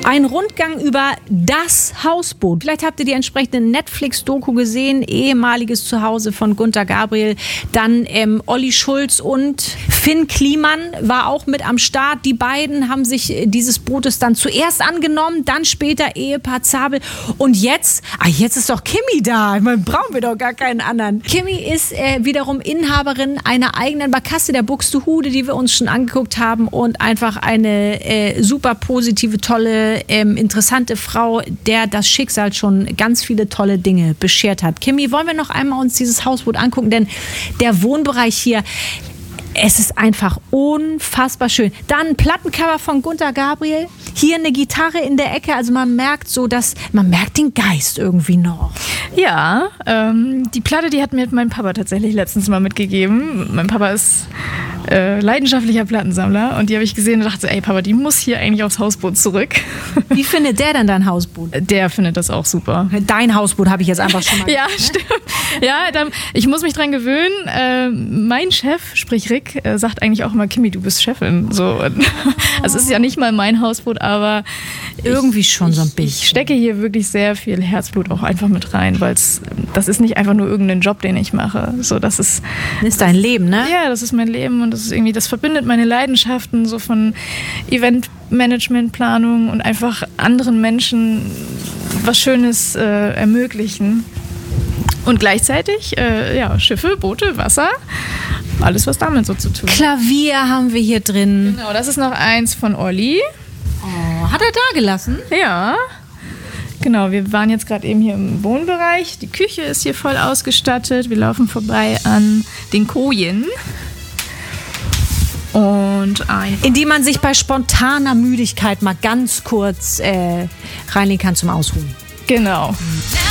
Ein Rundgang über das Hausboot. Vielleicht habt ihr die entsprechende Netflix-Doku gesehen, ehemaliges Zuhause von Günter Gabriel. Dann Olli Schulz und Finn Kliman war auch mit am Start. Die beiden haben sich dieses Bootes dann zuerst angenommen, dann später Ehepaar Zabel. Und jetzt ist doch Kimi da. Ich meine, brauchen wir doch gar keinen anderen. Kimi ist wiederum Inhaberin einer eigenen Barkasse, der Buxtehude, die wir uns schon angeguckt haben, und einfach eine super positive, tolle, interessante Frau, der das Schicksal schon ganz viele tolle Dinge beschert hat. Kimi, wollen wir noch einmal uns dieses Hausboot angucken, denn der Wohnbereich hier, es ist einfach unfassbar schön. Dann ein Plattencover von Günter Gabriel. Hier eine Gitarre in der Ecke. Also man merkt den Geist irgendwie noch. Ja, die Platte, die hat mir mein Papa tatsächlich letztens mal mitgegeben. Mein Papa ist leidenschaftlicher Plattensammler und die habe ich gesehen und dachte so, ey Papa, die muss hier eigentlich aufs Hausboot zurück. Wie findet der denn dein Hausboot? Der findet das auch super. Dein Hausboot habe ich jetzt einfach schon mal Ja, stimmt. Ja, ich muss mich dran gewöhnen. Mein Chef, sprich Rick, sagt eigentlich auch immer, Kimi, du bist Chefin. So. Also es ist ja nicht mal mein Hausboot, aber irgendwie schon so ein bisschen. Ich stecke hier wirklich sehr viel Herzblut auch einfach mit rein, weil das ist nicht einfach nur irgendein Job, den ich mache. So, das ist dein Leben, ne? Ja, das ist mein Leben und das verbindet meine Leidenschaften so von Eventmanagement, Planung und einfach anderen Menschen was Schönes ermöglichen. Und gleichzeitig, Schiffe, Boote, Wasser, alles, was damit so zu tun hat. Klavier haben wir hier drin. Genau, das ist noch eins von Olli. Oh, hat er da gelassen? Ja. Genau, wir waren jetzt gerade eben hier im Wohnbereich. Die Küche ist hier voll ausgestattet. Wir laufen vorbei an den Kojen. In die man sich bei spontaner Müdigkeit mal ganz kurz reinlegen kann zum Ausruhen. Genau.